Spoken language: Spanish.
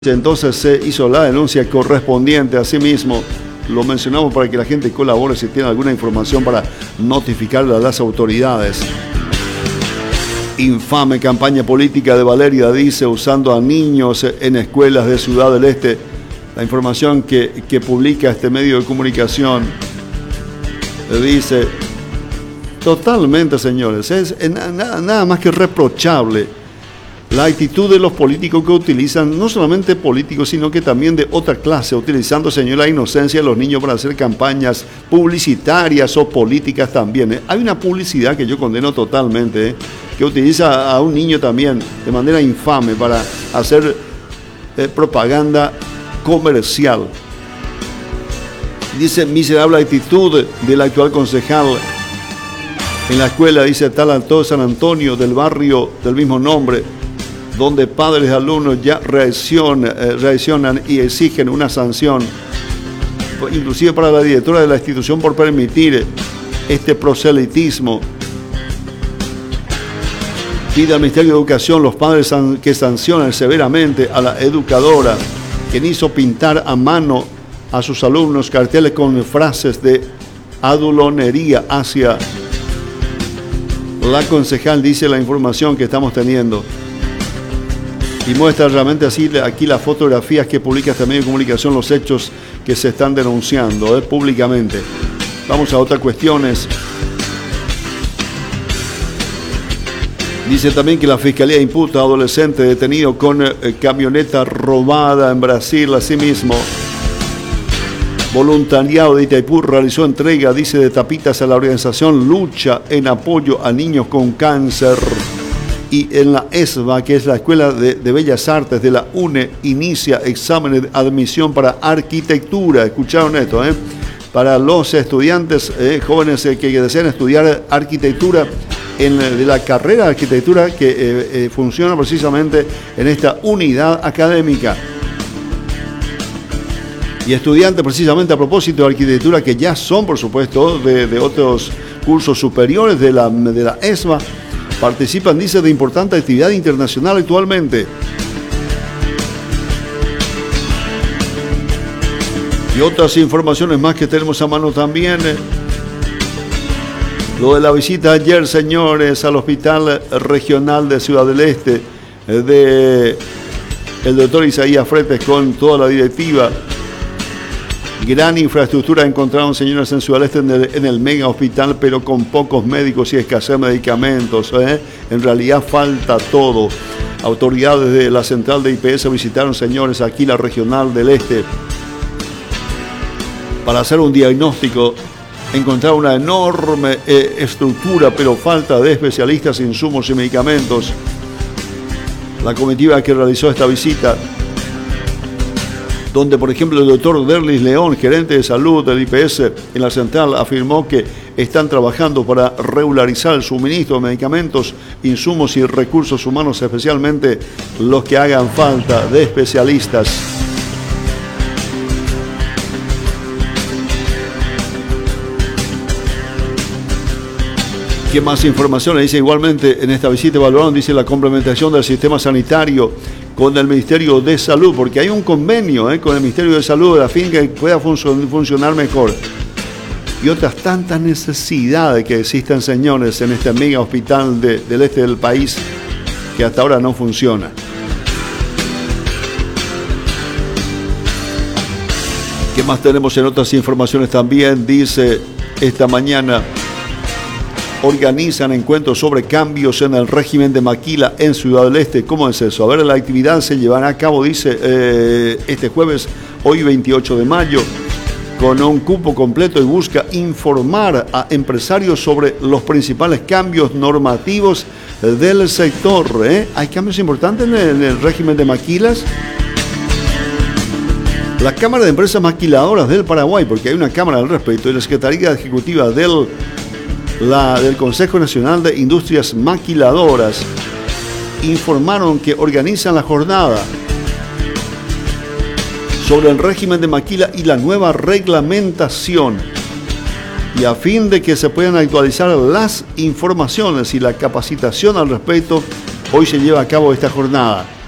Entonces se hizo la denuncia correspondiente. Asimismo, lo mencionamos para que la gente colabore si tiene alguna información para notificarle a las autoridades. Infame campaña política de Valeria, dice, usando a niños en escuelas de Ciudad del Este. La información que publica este medio de comunicación dice totalmente, señores, es nada más que reprochable la actitud de los políticos que utilizan, no solamente políticos, sino que también de otra clase, utilizando, señor, la inocencia de los niños para hacer campañas publicitarias o políticas también. Hay una publicidad que yo condeno totalmente, que utiliza a un niño también de manera infame para hacer propaganda comercial. Dice, miserable actitud del actual concejal en la escuela, dice, tal Alto San Antonio, del barrio del mismo nombre, donde padres y alumnos ya reaccionan y exigen una sanción, inclusive para la directora de la institución, por permitir este proselitismo. Pide al Ministerio de Educación los padres que sancionen severamente a la educadora, quien hizo pintar a mano a sus alumnos carteles con frases de adulonería hacia la concejal, dice la información que estamos teniendo. Y muestra realmente así aquí las fotografías que publica este medio de comunicación, los hechos que se están denunciando públicamente. Vamos a otras cuestiones. Dice también que la Fiscalía imputa a adolescente detenido con camioneta robada en Brasil. Asimismo, voluntariado de Itaipú realizó entrega, dice, de tapitas a la organización Lucha en apoyo a niños con cáncer. Y en la ESBA, que es la Escuela de Bellas Artes de la UNE, inicia exámenes de admisión para arquitectura. Escucharon esto, para los estudiantes jóvenes que desean estudiar arquitectura, de la carrera de arquitectura que funciona precisamente en esta unidad académica. Y estudiantes precisamente a propósito de arquitectura que ya son, por supuesto, de otros cursos superiores de la ESBA, participan, dice, de importante actividad internacional actualmente. Y otras informaciones más que tenemos a mano también. Lo de la visita ayer, señores, al Hospital Regional de Ciudad del Este de el doctor Isaías Fretes con toda la directiva. Gran infraestructura encontraron, señores, en Ciudad del Este, en el mega hospital, pero con pocos médicos y escasez de medicamentos. En realidad falta todo. Autoridades de la central de IPS visitaron, señores, aquí la Regional del Este para hacer un diagnóstico. Encontraron una enorme estructura, pero falta de especialistas, insumos y medicamentos. La comitiva que realizó esta visita, donde, por ejemplo, el doctor Derlis León, gerente de salud del IPS en la central, afirmó que están trabajando para regularizar el suministro de medicamentos, insumos y recursos humanos, especialmente los que hagan falta de especialistas. ¿Qué más información? Dice, igualmente en esta visita evaluaron, dice, la complementación del sistema sanitario con el Ministerio de Salud, porque hay un convenio con el Ministerio de Salud a fin que pueda funcionar mejor. Y otras tantas necesidades que existen, señores, en este mega hospital del este del país que hasta ahora no funciona. ¿Qué más tenemos en otras informaciones también? Dice, esta mañana organizan encuentros sobre cambios en el régimen de maquila en Ciudad del Este. ¿Cómo es eso? A ver, la actividad se llevará a cabo, dice, este jueves, hoy 28 de mayo, con un cupo completo y busca informar a empresarios sobre los principales cambios normativos del sector. ¿Hay cambios importantes en el régimen de maquilas? La Cámara de Empresas Maquiladoras del Paraguay, porque hay una cámara al respecto, y la Secretaría Ejecutiva del Consejo Nacional de Industrias Maquiladoras informaron que organizan la jornada sobre el régimen de maquila y la nueva reglamentación, y a fin de que se puedan actualizar las informaciones y la capacitación al respecto, hoy se lleva a cabo esta jornada.